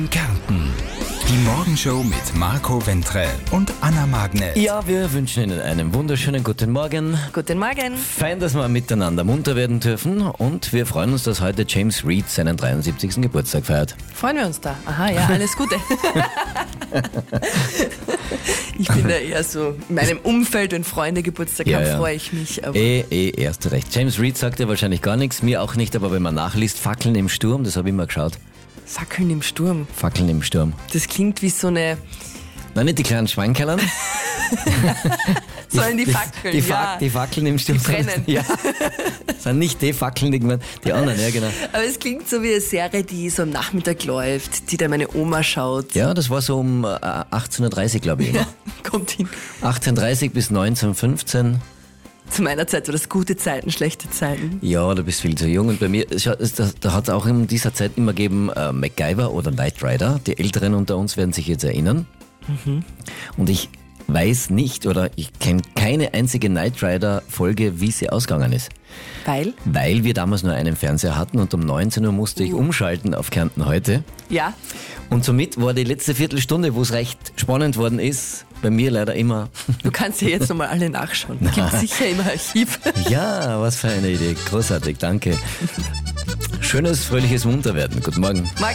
Kärnten. Die Morgenshow mit Marco Ventre und Anna Magnet. Ja, wir wünschen Ihnen einen wunderschönen guten Morgen. Guten Morgen. Fein, dass wir miteinander munter werden dürfen und wir freuen uns, dass heute James Reed seinen 73. Geburtstag feiert. Freuen wir uns da? Aha, ja, alles Gute. Ich bin da eher so in meinem Umfeld, wenn Freunde Geburtstag haben, freue ich mich. Aber Erst recht. James Reed sagt ja wahrscheinlich gar nichts, mir auch nicht, aber wenn man nachliest, Fackeln im Sturm, das habe ich mal geschaut. Fackeln im Sturm. Fackeln im Sturm. Das klingt wie so eine... Nein, nicht die kleinen Schweinkellern. Sollen die Fackeln, die Fackeln im Sturm. Die brennen. Ja. Das sind nicht die Fackeln, die anderen, ja genau. Aber es klingt so wie eine Serie, die so am Nachmittag läuft, die dann meine Oma schaut. Ja, das war so um 18.30 Uhr, glaube ich. Immer. Ja, kommt hin. 18.30 bis 19.15 Uhr. Zu meiner Zeit war das gute Zeiten, schlechte Zeiten. Ja, du bist viel zu jung. Und bei mir, da hat es auch in dieser Zeit immer gegeben MacGyver oder Knight Rider. Die Älteren unter uns werden sich jetzt erinnern. Mhm. Und ich weiß nicht oder ich kenne keine einzige Knight Rider Folge, wie sie ausgegangen ist. Weil? Weil wir damals nur einen Fernseher hatten und um 19 Uhr musste ich umschalten auf Kärnten heute. Ja. Und somit war die letzte Viertelstunde, wo es recht spannend worden ist, bei mir leider immer... Du kannst ja jetzt nochmal alle nachschauen. Gibt sicher im Archiv. Ja, was für eine Idee. Großartig, danke. Schönes, fröhliches Munterwerden. Guten Morgen.